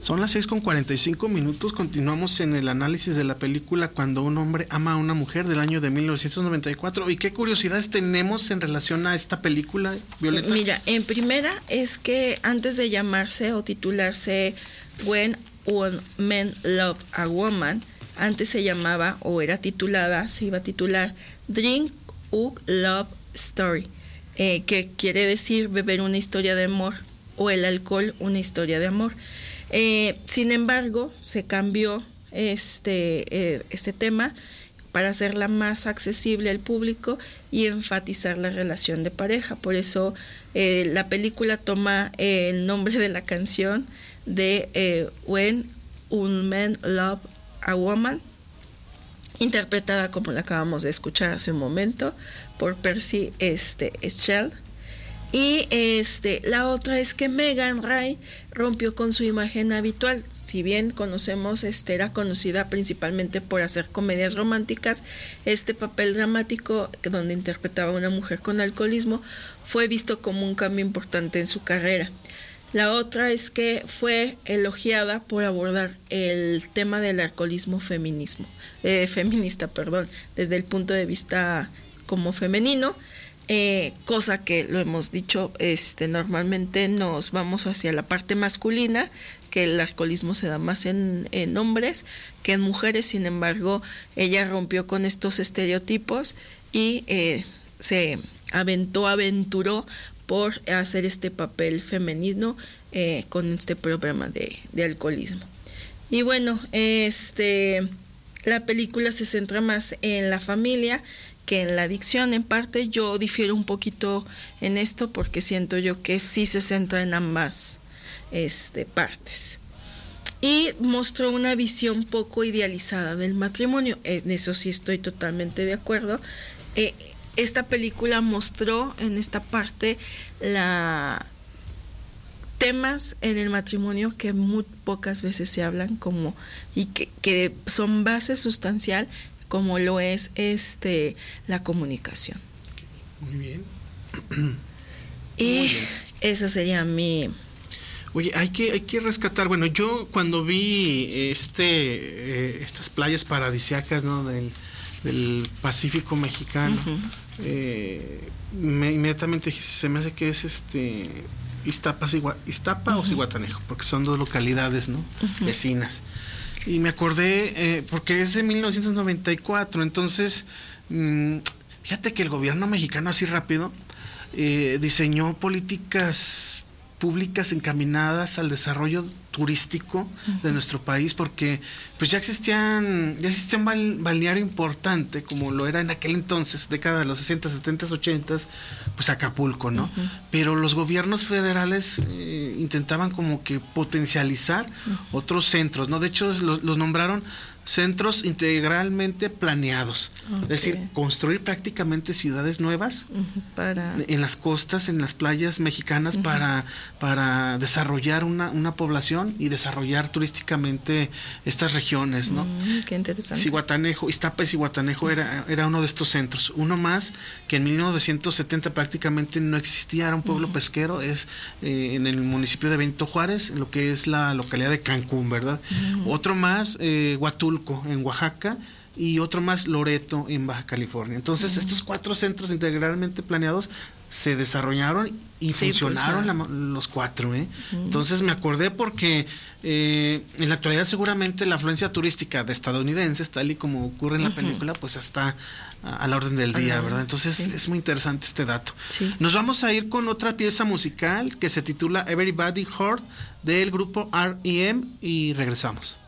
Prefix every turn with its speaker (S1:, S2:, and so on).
S1: Son las 6:45 minutos. Continuamos en el análisis de la película Cuando un hombre ama a una mujer, del año de 1994. ¿Y qué curiosidades tenemos en relación a esta película, Violeta?
S2: Mira, en primera es que antes de llamarse o titularse When One Man Love a Woman, antes se llamaba o era titulada, se iba a titular Drink a Love Story, que quiere decir beber una historia de amor, o el alcohol una historia de amor. Sin embargo, se cambió este tema para hacerla más accesible al público y enfatizar la relación de pareja. Por eso la película toma el nombre de la canción de When a Man Love a Woman, interpretada, como la acabamos de escuchar hace un momento, por Percy Shell. Y la otra es que Megan Ray rompió con su imagen habitual. Si bien conocemos, era conocida principalmente por hacer comedias románticas, este papel dramático donde interpretaba a una mujer con alcoholismo fue visto como un cambio importante en su carrera. La otra es que fue elogiada por abordar el tema del alcoholismo feminista, desde el punto de vista como femenino. Cosa que lo hemos dicho, normalmente nos vamos hacia la parte masculina, que el alcoholismo se da más en hombres que en mujeres. Sin embargo, ella rompió con estos estereotipos y se aventuró por hacer este papel femenino con este problema de alcoholismo. Y bueno, la película se centra más en la familia que en la adicción. En parte yo difiero un poquito en esto, porque siento yo que sí se centra en ambas partes. Y mostró una visión poco idealizada del matrimonio. En eso sí estoy totalmente de acuerdo. Esta película mostró en esta parte temas en el matrimonio que muy pocas veces se hablan, y que son base sustancial, como lo es la comunicación.
S1: Muy bien.
S2: Y muy bien. Esa sería mi...
S1: Oye, hay que rescatar, bueno, yo cuando vi estas playas paradisíacas, ¿no?, del Pacífico mexicano, inmediatamente dije, se me hace que es Iztapa o Zihuatanejo, porque son dos localidades, ¿no?, vecinas. Y me acordé, porque es de 1994, entonces, fíjate que el gobierno mexicano, así rápido, diseñó políticas públicas encaminadas al desarrollo turístico de nuestro país, porque pues ya existía un balneario importante, como lo era en aquel entonces, década de los 60, 70, 80, pues Acapulco, ¿no? Pero los gobiernos federales intentaban como que potencializar otros centros, ¿no? De hecho, los nombraron centros integralmente planeados, es decir, construir prácticamente ciudades nuevas en las costas, en las playas mexicanas, para desarrollar una población y desarrollar turísticamente estas regiones, ¿no?
S2: Qué interesante.
S1: Zihuatanejo, Iztapa y Zihuatanejo era uno de estos centros. Uno más que en 1970 prácticamente no existía, era un pueblo pesquero, es en el municipio de Benito Juárez, lo que es la localidad de Cancún, ¿verdad? Otro más, Huatulco, en Oaxaca, y otro más, Loreto, en Baja California. Entonces, estos 4 centros integralmente planeados se desarrollaron y funcionaron los 4, Entonces me acordé porque en la actualidad seguramente la afluencia turística de estadounidenses, tal y como ocurre en la película, pues está a la orden del día, ¿verdad? Entonces es muy interesante este dato. Nos vamos a ir con otra pieza musical que se titula Everybody Hurt, del grupo R.E.M., y regresamos.